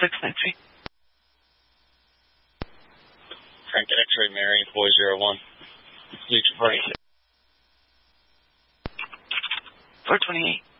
693. Frank X-ray Mary 401. Leech break. 428.